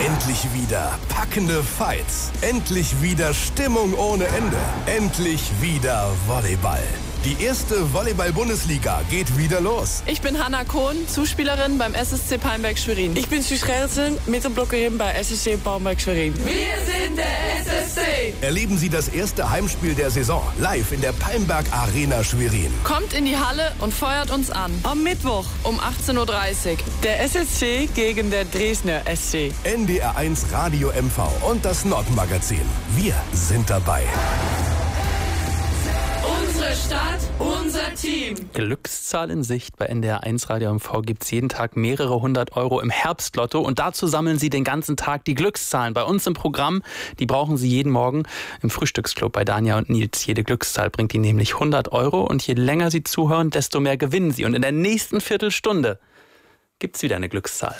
Endlich wieder packende Fights. Endlich wieder Stimmung ohne Ende. Endlich wieder Volleyball. Die erste Volleyball-Bundesliga geht wieder los. Ich bin Hanna Kohn, Zuspielerin beim SSC Palmberg-Schwerin. Ich bin Suus Gerritsen, Mittelblockerin bei SSC Palmberg-Schwerin. Wir sind der SSC. Erleben Sie das erste Heimspiel der Saison live in der Palmberg Arena Schwerin. Kommt in die Halle und feuert uns an. Am Mittwoch Um 18.30 Uhr. der SSC gegen der Dresdner SC. NDR1 Radio MV und das Nordmagazin. Wir sind dabei. Unsere Stadt, unser Team. Glückszahl in Sicht. Bei NDR1 Radio MV gibt es jeden Tag mehrere 100 Euro im Herbstlotto. Und dazu sammeln Sie den ganzen Tag die Glückszahlen. Bei uns im Programm, die brauchen Sie jeden Morgen im Frühstücksclub bei Danja und Nils. Jede Glückszahl bringt Ihnen nämlich 100 Euro. Und je länger Sie zuhören, desto mehr gewinnen Sie. Und in der nächsten Viertelstunde gibt es wieder eine Glückszahl.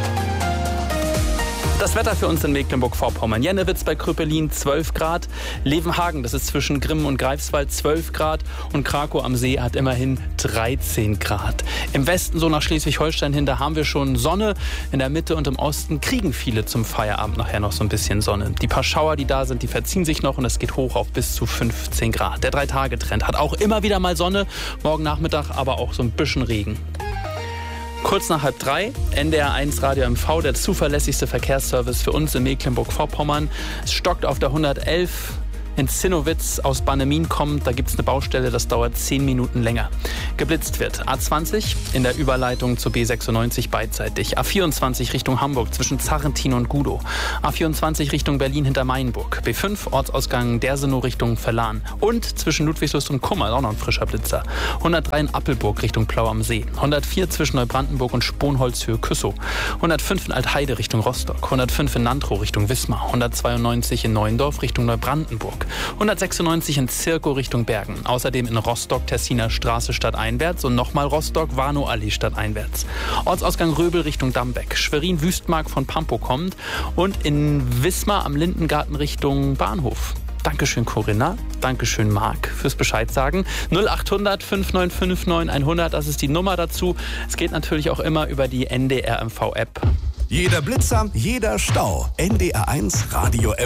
Das Wetter für uns in Mecklenburg-Vorpommern. Jennewitz bei Kröpelin 12 Grad. Levenhagen, das ist zwischen Grimmen und Greifswald, 12 Grad. Und Krakow am See hat immerhin 13 Grad. Im Westen, so nach Schleswig-Holstein hin, da haben wir schon Sonne. In der Mitte und im Osten kriegen viele zum Feierabend nachher noch so ein bisschen Sonne. Die paar Schauer, die da sind, die verziehen sich noch und es geht hoch auf bis zu 15 Grad. Der 3-Tage-Trend hat auch immer wieder mal Sonne. Morgen Nachmittag aber auch so ein bisschen Regen. Kurz nach 2:30, NDR1 Radio MV, der zuverlässigste Verkehrsservice für uns in Mecklenburg-Vorpommern. Es stockt auf der 111 in Zinnowitz aus Bannemin kommt. Da gibt es eine Baustelle, das dauert 10 Minuten länger. Geblitzt wird A20 in der Überleitung zur B96 beidseitig. A24 Richtung Hamburg zwischen Zarrentin und Gudow. A24 Richtung Berlin hinter Mainburg. B5 Ortsausgang Dersenow Richtung Verlan. Und zwischen Ludwigslust und Kummer auch noch ein frischer Blitzer. 103 in Appelburg Richtung Plau am See. 104 zwischen Neubrandenburg und Sponholzhöhe Küssow. 105 in Altheide Richtung Rostock. 105 in Nantrow Richtung Wismar. 192 in Neuendorf Richtung Neubrandenburg. 196 in Zirkow Richtung Bergen. Außerdem in Rostock Tessiner Straße stadteinwärts und nochmal Rostock Warnow-Allee stadteinwärts. Ortsausgang Röbel Richtung Dambeck. Schwerin-Wüstmark von Pampow kommt. Und in Wismar am Lindengarten Richtung Bahnhof. Dankeschön Corinna, Dankeschön Marc fürs Bescheid sagen. 0800 5959 900, das ist die Nummer dazu. Es geht natürlich auch immer über die NDR MV App. Jeder Blitzer, jeder Stau. NDR1 Radio